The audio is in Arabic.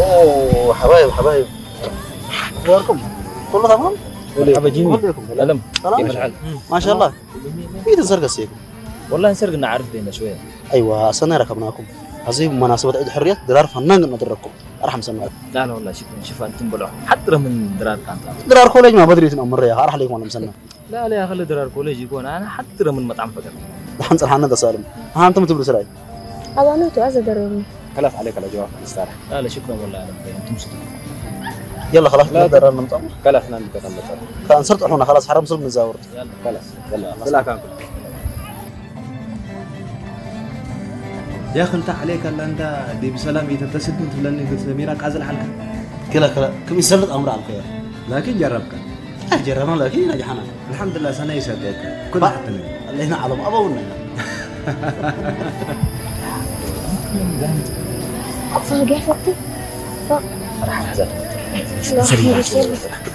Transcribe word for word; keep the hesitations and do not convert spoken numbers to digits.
اوه حبايب حبايب اخباركم؟ كله تمام؟ مرحبا جيمي ألم كيف الحال؟ ما شاء الله مين تنسرق السيكم؟ والله نسرق نعرف بينا شويه. ايوه اصلا ركبناكم عزيز بمناسبة عيد الحرية درار فنان ندركم ارحم سمعت لا لا والله شكرا شوف انتم بلعوا حتى من درار كانت درار كوليج ما بدري تنمر يا راح عليكم وانا مسنى لا لا خلي درار كوليج يكون انا حتى من مطعم فقط. الحمد لله حنا سالم ها انتم تبرس راي أبا نوتو عايزة أدربني. خلاص عليك على جواب استراح. لا لا شكرا والله انا انتم صدق. يلا خلاص نقدر نمطر خلاص نعم كذا كان صرت احنا خلاص حرام صرت نزاور يلا خلاص يلا لا كان يا أخي أنت عليك ألا أنت دي بسلام يتتسد أنت لأني قلت لميراك عزل حلقة كلا كلا كم يسلط امر على الخير لكن جربك جربنا لكن نجحنا الحمد لله سنة يسدك كل حتى لي اللي هنا علم ابونا فاقع فقط. راح حزت. لا